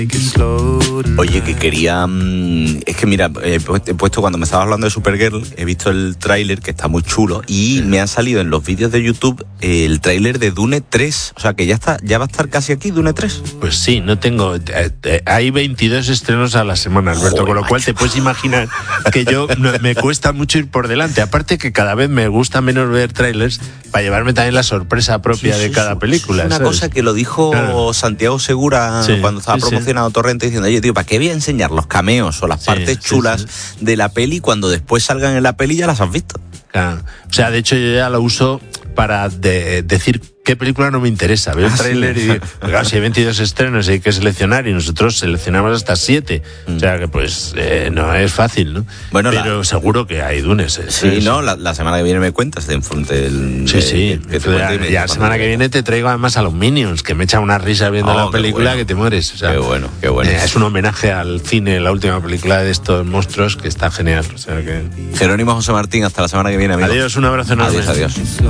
Oye, que quería... es que mira, he puesto cuando me estabas hablando de Supergirl, he visto el tráiler que está muy chulo y me han salido en los vídeos de YouTube el tráiler de Dune 3. O sea, que ya va a estar casi aquí Dune 3. Pues sí, no tengo... hay 22 estrenos a la semana, Alberto, Joder, con lo cual macho. te puedes imaginar que me cuesta mucho ir por delante. Aparte que cada vez me gusta menos ver trailers para llevarme también la sorpresa propia de cada película. Es una ¿sabes? cosa que lo dijo Claro. Santiago Segura cuando estaba promocionando Torrente, diciendo, oye, tío, ¿para qué voy a enseñar los cameos o las partes chulas de la peli cuando después salgan en la peli ya las has visto? Claro. O sea, de hecho yo ya lo uso para decir qué película no me interesa. Veo el tráiler y digo, claro, si hay 22 estrenos y hay que seleccionar y nosotros seleccionamos hasta 7. O sea que pues no es fácil, ¿no? Bueno, pero seguro que hay Dunes. Sí, ¿no? La semana que viene me cuentas de enfrente del... Ya la semana que viene te traigo además a los Minions, que me echan una risa viendo la película que te mueres. O sea, qué bueno. Es un homenaje al cine, la última película de estos monstruos, que está genial. O sea que... Jerónimo José Martín, hasta la semana que viene, amigo. Adiós, un abrazo enorme. Adiós.